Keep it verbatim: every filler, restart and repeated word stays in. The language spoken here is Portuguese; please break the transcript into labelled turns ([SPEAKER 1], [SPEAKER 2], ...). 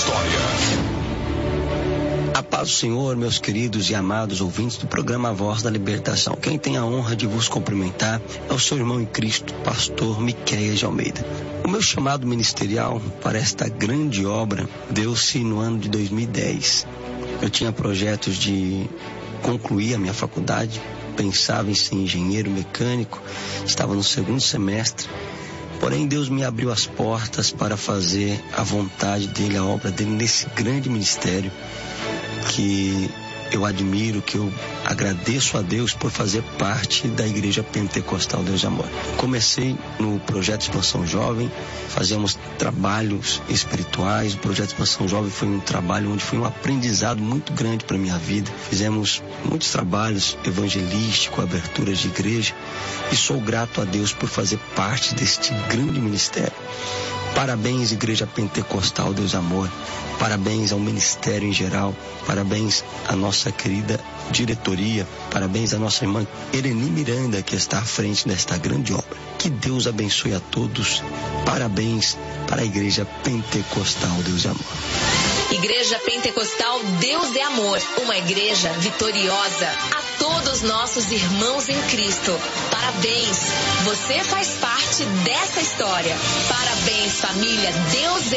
[SPEAKER 1] história.
[SPEAKER 2] A paz do Senhor, meus queridos e amados ouvintes do programa A Voz da Libertação. Quem tem a honra de vos cumprimentar é o seu irmão em Cristo, pastor Miqueias de Almeida. O meu chamado ministerial para esta grande obra deu-se no ano de dois mil e dez. Eu tinha projetos de concluir a minha faculdade, pensava em ser engenheiro mecânico, estava no segundo semestre. Porém, Deus me abriu as portas para fazer a vontade dele, a obra dele nesse grande ministério que eu admiro, que eu agradeço a Deus por fazer parte da Igreja Pentecostal Deus de Amor. Comecei no Projeto Expansão Jovem, fazíamos trabalhos espirituais. O Projeto Expansão Jovem foi um trabalho onde foi um aprendizado muito grande para a minha vida. Fizemos muitos trabalhos evangelísticos, aberturas de igreja, e sou grato a Deus por fazer parte deste grande ministério. Parabéns, Igreja Pentecostal Deus de Amor. Parabéns ao ministério em geral. Parabéns à nossa querida diretoria. Parabéns à nossa irmã Ereni Miranda, que está à frente desta grande obra. Que Deus abençoe a todos. Parabéns para a Igreja Pentecostal Deus de Amor.
[SPEAKER 3] Igreja Pentecostal Deus é Amor, uma igreja vitoriosa. A todos nossos irmãos em Cristo, parabéns, você faz parte dessa história. Parabéns, família, Deus é